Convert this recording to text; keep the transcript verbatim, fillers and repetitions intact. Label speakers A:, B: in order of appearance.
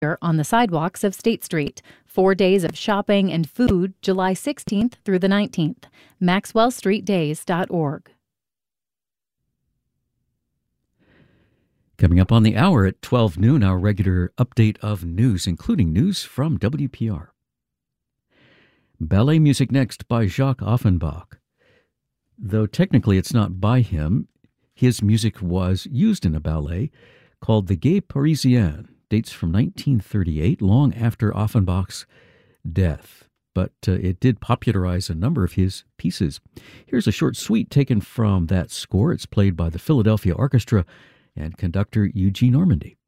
A: on the sidewalks of State Street. Four days of shopping and food, July sixteenth through the nineteenth. maxwell street days dot org.
B: Coming up on the hour at twelve noon, our regular update of news, including news from W P R. Ballet music next by Jacques Offenbach. Though technically it's not by him, his music was used in a ballet called The Gay Parisienne. Dates from nineteen thirty-eight, long after Offenbach's death. But uh, it did popularize a number of his pieces. Here's a short suite taken from that score. It's played by the Philadelphia Orchestra and conductor Eugene Ormandy.